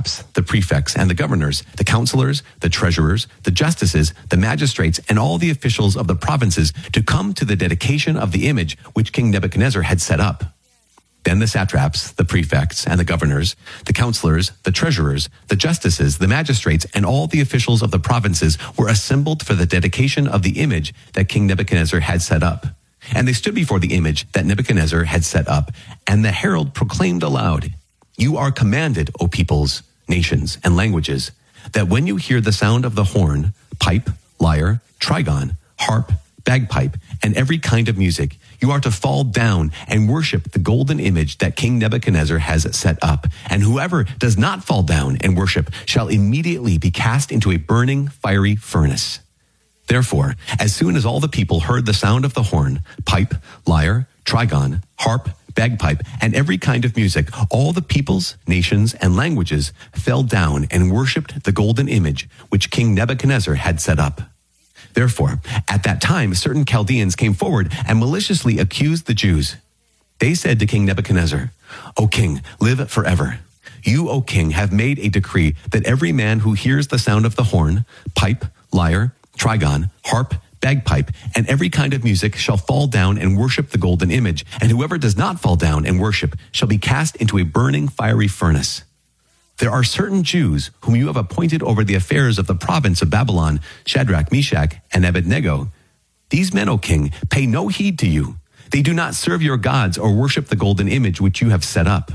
satraps, the prefects, and the governors, the counselors, the treasurers, the justices, the magistrates, and all the officials of the provinces to come to the dedication of the image which King Nebuchadnezzar had set up. Then the satraps, the prefects, and the governors, the counselors, the treasurers, the justices, the magistrates, and all the officials of the provinces were assembled for the dedication of the image that King Nebuchadnezzar had set up. And they stood before the image that Nebuchadnezzar had set up, and the herald proclaimed aloud, "You are commanded, O peoples, nations, and languages, that when you hear the sound of the horn, pipe, lyre, trigon, harp, bagpipe, and every kind of music, you are to fall down and worship the golden image that King Nebuchadnezzar has set up. And whoever does not fall down and worship shall immediately be cast into a burning, fiery furnace." Therefore, as soon as all the people heard the sound of the horn, pipe, lyre, trigon, harp, bagpipe, and every kind of music, all the peoples, nations, and languages fell down and worshipped the golden image which King Nebuchadnezzar had set up. Therefore, at that time, certain Chaldeans came forward and maliciously accused the Jews. They said to King Nebuchadnezzar, "O king, live forever. You, O king, have made a decree that every man who hears the sound of the horn, pipe, lyre, trigon, harp, bagpipe, and every kind of music shall fall down and worship the golden image, and whoever does not fall down and worship shall be cast into a burning fiery furnace. There are certain Jews whom you have appointed over the affairs of the province of Babylon, Shadrach, Meshach, and Abednego. These men, O king, pay no heed to you. They do not serve your gods or worship the golden image which you have set up."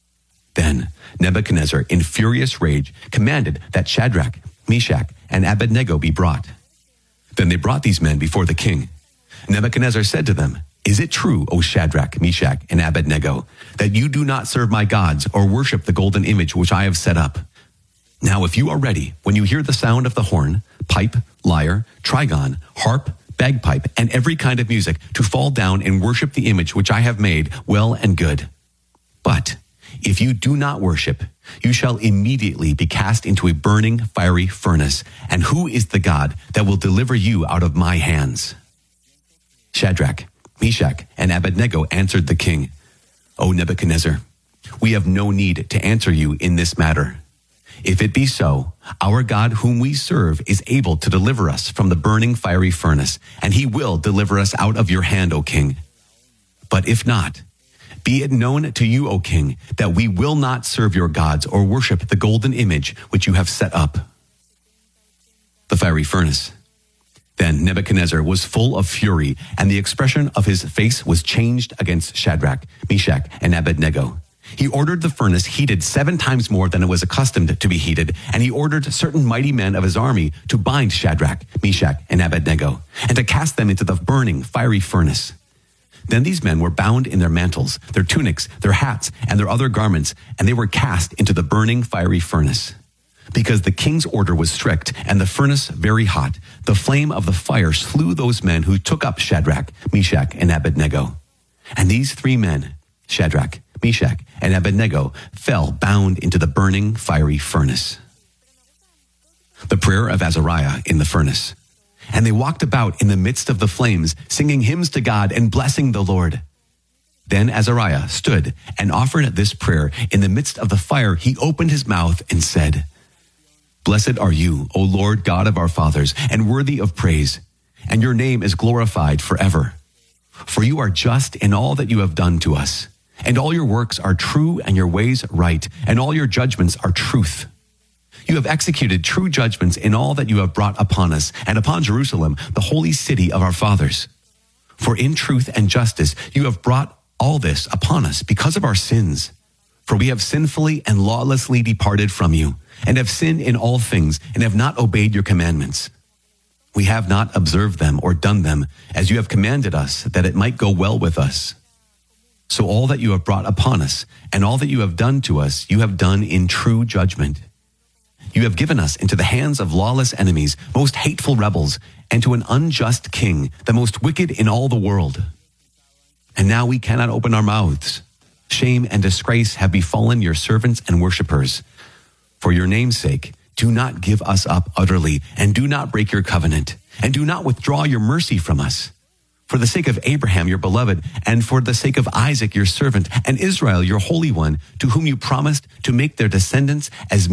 Then Nebuchadnezzar, in furious rage, commanded that Shadrach, Meshach, and Abednego be brought. Then they brought these men before the king. Nebuchadnezzar said to them, "Is it true, O Shadrach, Meshach, and Abednego, that you do not serve my gods or worship the golden image which I have set up? Now, if you are ready, when you hear the sound of the horn, pipe, lyre, trigon, harp, bagpipe, and every kind of music, to fall down and worship the image which I have made, well and good. But if you do not worship, you shall immediately be cast into a burning, fiery furnace. And who is the God that will deliver you out of my hands?" Shadrach, Meshach, and Abednego answered the king, "O Nebuchadnezzar, we have no need to answer you in this matter. If it be so, our God whom we serve is able to deliver us from the burning fiery furnace, and he will deliver us out of your hand, O king. But if not, be it known to you, O king, that we will not serve your gods or worship the golden image which you have set up." The fiery furnace. Then Nebuchadnezzar was full of fury, and the expression of his face was changed against Shadrach, Meshach, and Abednego. He ordered the furnace heated 7 times more than it was accustomed to be heated, and he ordered certain mighty men of his army to bind Shadrach, Meshach, and Abednego, and to cast them into the burning, fiery furnace. Then these men were bound in their mantles, their tunics, their hats, and their other garments, and they were cast into the burning, fiery furnace. Because the king's order was strict and the furnace very hot, the flame of the fire slew those men who took up Shadrach, Meshach, and Abednego. And these 3 men, Shadrach, Meshach, and Abednego, fell bound into the burning, fiery furnace. The prayer of Azariah in the furnace. And they walked about in the midst of the flames, singing hymns to God and blessing the Lord. Then Azariah stood and offered this prayer. In the midst of the fire, he opened his mouth and said, "Blessed are you, O Lord God of our fathers, and worthy of praise, and your name is glorified forever. For you are just in all that you have done to us, and all your works are true and your ways right, and all your judgments are truth. You have executed true judgments in all that you have brought upon us, and upon Jerusalem, the holy city of our fathers. For in truth and justice you have brought all this upon us because of our sins. For we have sinfully and lawlessly departed from you, and have sinned in all things, and have not obeyed your commandments. We have not observed them or done them, as you have commanded us, that it might go well with us. So all that you have brought upon us, and all that you have done to us, you have done in true judgment. You have given us into the hands of lawless enemies, most hateful rebels, and to an unjust king, the most wicked in all the world. And now we cannot open our mouths. Shame and disgrace have befallen your servants and worshipers. For your name's sake, do not give us up utterly, and do not break your covenant, and do not withdraw your mercy from us. For the sake of Abraham, your beloved, and for the sake of Isaac, your servant, and Israel, your holy one, to whom you promised to make their descendants as